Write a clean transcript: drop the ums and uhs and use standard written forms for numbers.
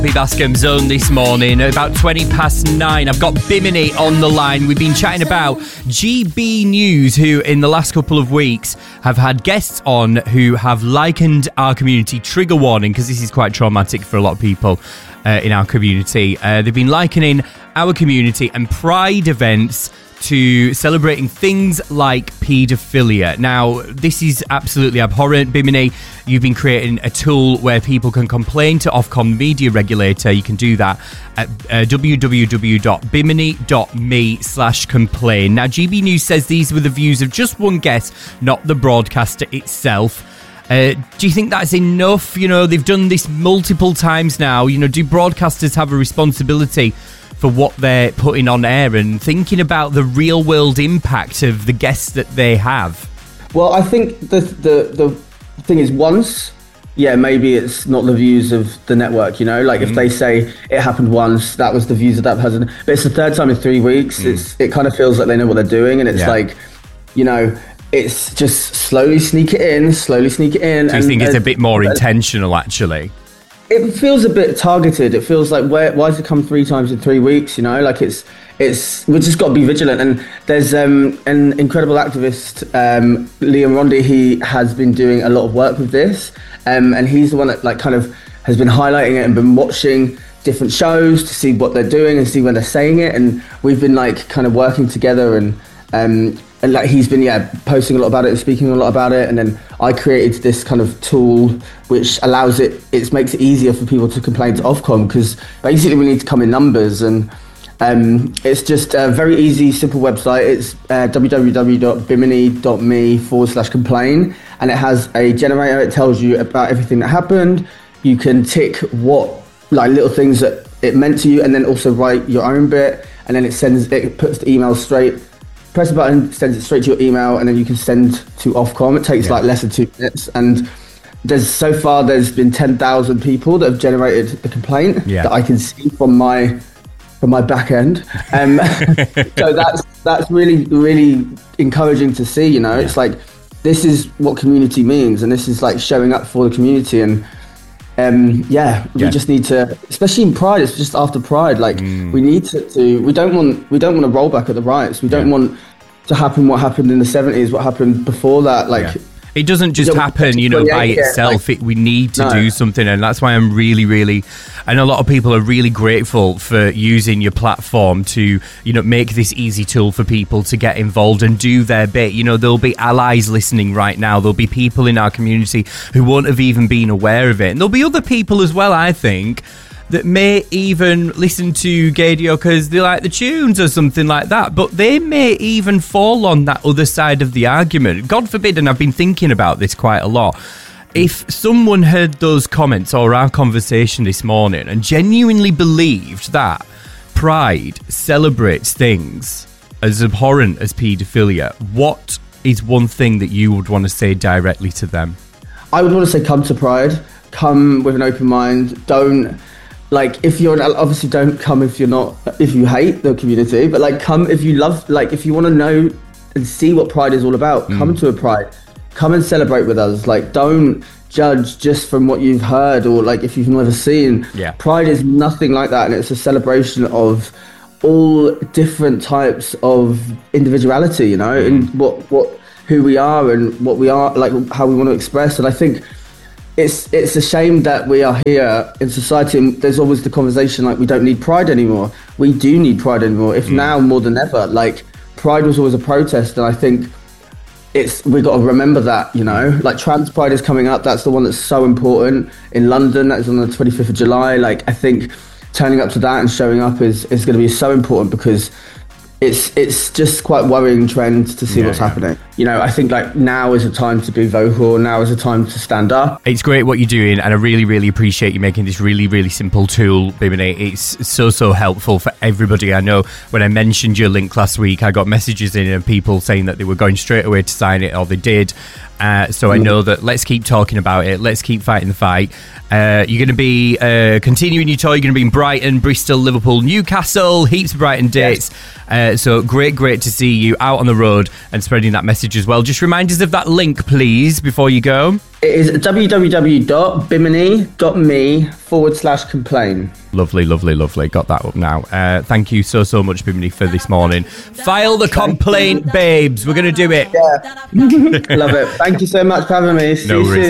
Bascom's Zone this morning, about 20 past 9. I've got Bimini on the line. We've been chatting about GB News, who in the last couple of weeks have had guests on who have likened our community, trigger warning, because this is quite traumatic for a lot of people in our community. They've been likening our community and Pride events to celebrating things like paedophilia. Now, this is absolutely abhorrent. Bimini, you've been creating a tool where people can complain to Ofcom media regulator. You can do that at www.bimini.me/complain. Now, GB News says these were the views of just one guest, not the broadcaster itself. Do you think that's enough? You know, they've done this multiple times now. You know, do broadcasters have a responsibility for what they're putting on air and thinking about the real world impact of the guests that they have? Well, I think the thing is, once, maybe it's not the views of the network, you know, like if they say it happened once, that was the views of that person, but it's the third time in 3 weeks, it kind of feels like they know what they're doing, and it's like, you know, it's just slowly sneak it in. Do you think it's a bit more intentional, actually? It feels a bit targeted. It feels like, why has it come 3 times in 3 weeks? You know, like it's we've just got to be vigilant. And there's an incredible activist, Liam Rondy. He has been doing a lot of work with this, and he's the one that like kind of has been highlighting it and been watching different shows to see what they're doing and see when they're saying it. And we've been like kind of working together and like he's been posting a lot about it and speaking a lot about it, and then I created this kind of tool which allows it makes it easier for people to complain to Ofcom, because basically we need to come in numbers, and it's just a very easy, simple website. It's www.bimini.me/complain, and it has a generator. It tells you about everything that happened. You can tick what like little things that it meant to you, and then also write your own bit, and then it puts the email straight. Press a button, sends it straight to your email, and then you can send to Ofcom. It takes like less than 2 minutes, and there's been 10,000 people that have generated a complaint that I can see from my back end. So that's really, really encouraging to see. You know, it's like this is what community means, and this is like showing up for the community. And we just need to, especially in Pride. It's just after Pride. Like we need to. We don't want to roll back at the riots. We don't want to happen what happened in the 70s. What happened before that? Like. It doesn't just happen, you know, by itself. We need to do something, and that's why I'm really, really, I know a lot of people are really grateful for using your platform to, you know, make this easy tool for people to get involved and do their bit. You know, there'll be allies listening right now. There'll be people in our community who won't have even been aware of it. And there'll be other people as well, I think, that may even listen to Gaydio because they like the tunes or something like that, but they may even fall on that other side of the argument. God forbid, and I've been thinking about this quite a lot, if someone heard those comments or our conversation this morning and genuinely believed that Pride celebrates things as abhorrent as paedophilia, what is one thing that you would want to say directly to them? I would want to say, come to Pride, come with an open mind. Don't, like, if you're, obviously don't come if you hate the community, but like come if you love, like if you want to know and see what Pride is all about, come to a Pride, come and celebrate with us. Like, don't judge just from what you've heard or like if you've never seen. Pride is nothing like that, and it's a celebration of all different types of individuality, you know, and who we are and what we are, like how we want to express. And I think it's a shame that we are here in society and there's always the conversation like we don't need Pride anymore. We do need Pride anymore, if now more than ever. Like, Pride was always a protest, and I think we've got to remember that, you know. Like, Trans Pride is coming up. That's the one that's so important in London. That is on the 25th of July. Like, I think turning up to that and showing up is going to be so important, because it's just quite worrying trend to see what's happening. You know, I think like now is a time to be vocal. Now is a time to stand up. It's great what you're doing, and I really, really appreciate you making this really, really simple tool, Bimini. It's so helpful for everybody. I know when I mentioned your link last week, I got messages in and people saying that they were going straight away to sign it, or they did. So I know that let's keep talking about it. Let's keep fighting the fight. You're going to be continuing your tour. You're going to be in Brighton, Bristol, Liverpool, Newcastle, heaps of Brighton dates. So great to see you out on the road and spreading that message as well. Just remind us of that link, please, before you go. It is www.bimini.me/complain. Lovely. Got that up now. Thank you so much, Bimini, for this morning. File the complaint, babes. We're going to do it. Yeah. Love it. Thank you so much for having me. See you soon.